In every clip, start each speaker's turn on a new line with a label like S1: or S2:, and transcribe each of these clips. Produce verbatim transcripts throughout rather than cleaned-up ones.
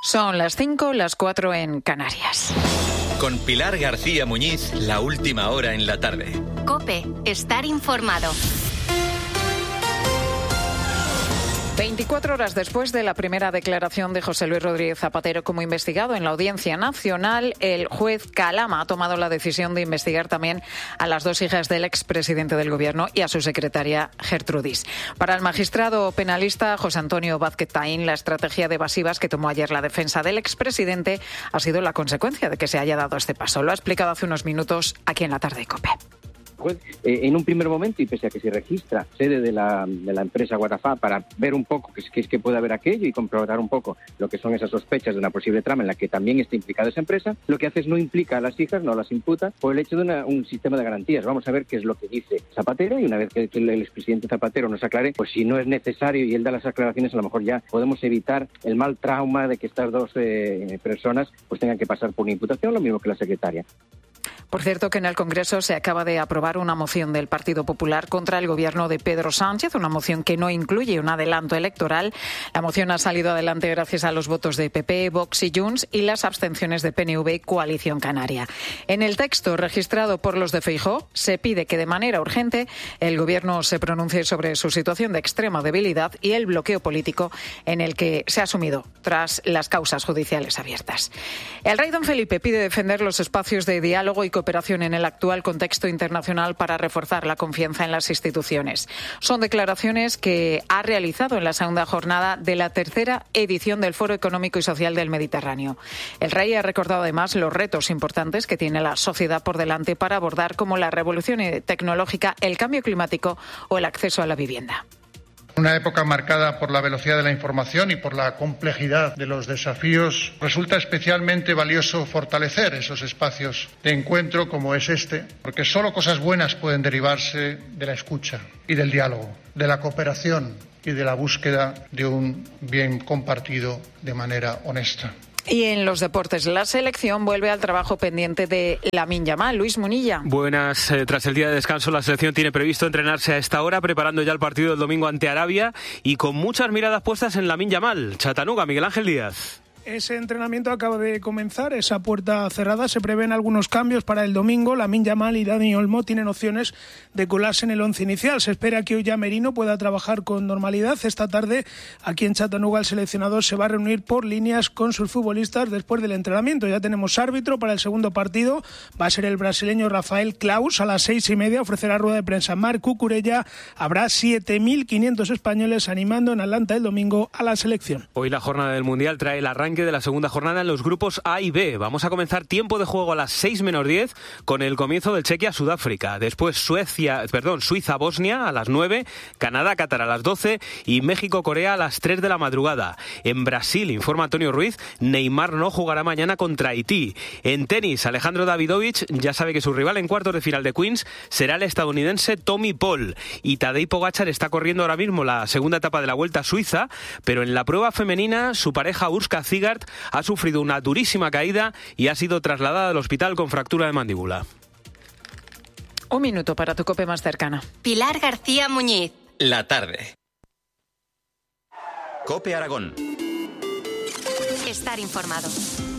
S1: Son las cinco, las cuatro en Canarias.
S2: Con Pilar García Muñiz, la última hora en la tarde.
S3: COPE, estar informado.
S1: veinticuatro horas después de la primera declaración de José Luis Rodríguez Zapatero como investigado en la Audiencia Nacional, el juez Calama ha tomado la decisión de investigar también a las dos hijas del expresidente del Gobierno y a su secretaria Gertrudis. Para el magistrado penalista José Antonio Vázquez Taín, la estrategia de evasivas que tomó ayer la defensa del expresidente ha sido la consecuencia de que se haya dado este paso. Lo ha explicado hace unos minutos aquí en La Tarde de COPE.
S4: Juez, eh, en un primer momento, y pese a que se registra sede de la, de la empresa Guatafá para ver un poco qué es, qué es que puede haber aquello y comprobar un poco lo que son esas sospechas de una posible trama en la que también está implicada esa empresa, lo que hace es no implica a las hijas, no las imputa por el hecho de una, un sistema de garantías. Vamos a ver qué es lo que dice Zapatero y una vez que, que el expresidente Zapatero nos aclare, pues si no es necesario y él da las aclaraciones, a lo mejor ya podemos evitar el mal trauma de que estas dos eh, personas pues tengan que pasar por una imputación, lo mismo que la secretaria.
S1: Por cierto, que en el Congreso se acaba de aprobar una moción del Partido Popular contra el gobierno de Pedro Sánchez, una moción que no incluye un adelanto electoral. La moción ha salido adelante gracias a los votos de P P, Vox y Junts y las abstenciones de P N V y Coalición Canaria. En el texto registrado por los de Feijóo se pide que de manera urgente el gobierno se pronuncie sobre su situación de extrema debilidad y el bloqueo político en el que se ha sumido tras las causas judiciales abiertas. El rey don Felipe pide defender los espacios de diálogo y cooperación en el actual contexto internacional para reforzar la confianza en las instituciones. Son declaraciones que ha realizado en la segunda jornada de la tercera edición del Foro Económico y Social del Mediterráneo. El rey ha recordado además los retos importantes que tiene la sociedad por delante para abordar como la revolución tecnológica, el cambio climático o el acceso a la vivienda.
S5: Una época marcada por la velocidad de la información y por la complejidad de los desafíos, resulta especialmente valioso fortalecer esos espacios de encuentro como es este, porque solo cosas buenas pueden derivarse de la escucha y del diálogo, de la cooperación y de la búsqueda de un bien compartido de manera honesta.
S1: Y en los deportes, la selección vuelve al trabajo pendiente de Lamine Yamal. Luis Munilla.
S6: Buenas. Eh, tras el día de descanso, la selección tiene previsto entrenarse a esta hora, preparando ya el partido del domingo ante Arabia y con muchas miradas puestas en Lamine Yamal. Chattanooga, Miguel Ángel Díaz.
S7: Ese entrenamiento acaba de comenzar, esa puerta cerrada. Se prevén algunos cambios para el domingo. Lamine Yamal y Dani Olmo tienen opciones de colarse en el once inicial. Se espera que Oya Merino pueda trabajar con normalidad. Esta tarde, aquí en Chattanooga, el seleccionador se va a reunir por líneas con sus futbolistas después del entrenamiento. Ya tenemos árbitro para el segundo partido. Va a ser el brasileño Rafael Claus. A las seis y media ofrecerá rueda de prensa Marc Cucurella. Habrá siete mil quinientos españoles animando en Atlanta el domingo a la selección.
S6: Hoy la jornada del Mundial trae el arranque de la segunda jornada en los grupos A y B. Vamos a comenzar tiempo de juego a las seis menos diez con el comienzo del Chequia-Sudáfrica. Después Suecia, perdón, Suiza-Bosnia a las nueve, Canadá-Qatar a las doce y México-Corea a las tres de la madrugada. En Brasil, informa Antonio Ruiz, Neymar no jugará mañana contra Haití. En tenis, Alejandro Davidovich ya sabe que su rival en cuartos de final de Queens será el estadounidense Tommy Paul. Y Tadej Pogačar está corriendo ahora mismo la segunda etapa de la Vuelta a Suiza, pero en la prueba femenina su pareja Urska Zigart ha sufrido una durísima caída y ha sido trasladada al hospital con fractura de mandíbula.
S1: Un minuto para tu COPE más cercana.
S3: Pilar García Muñiz.
S2: La tarde. COPE Aragón.
S3: Estar informado.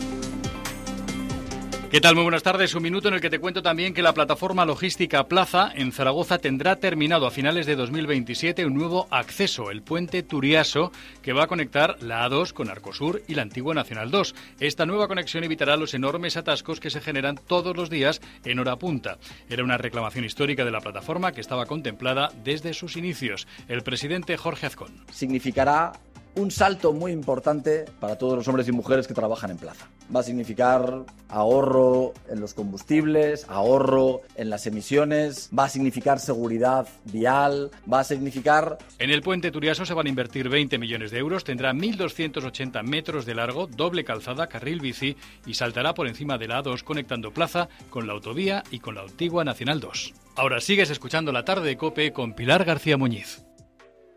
S8: ¿Qué tal? Muy buenas tardes. Un minuto en el que te cuento también que la plataforma logística Plaza en Zaragoza tendrá terminado a finales de dos mil veintisiete un nuevo acceso, el puente Turiaso, que va a conectar la A dos con Arcosur y la antigua Nacional dos. Esta nueva conexión evitará los enormes atascos que se generan todos los días en hora punta. Era una reclamación histórica de la plataforma que estaba contemplada desde sus inicios. El presidente Jorge Azcón.
S9: Significará un salto muy importante para todos los hombres y mujeres que trabajan en Plaza. Va a significar ahorro en los combustibles, ahorro en las emisiones, va a significar seguridad vial, va a significar...
S8: En el puente Turiaso se van a invertir veinte millones de euros, tendrá mil doscientos ochenta metros de largo, doble calzada, carril bici y saltará por encima de la A dos conectando Plaza con la autovía y con la antigua Nacional dos. Ahora sigues escuchando La Tarde de COPE con Pilar García Muñiz.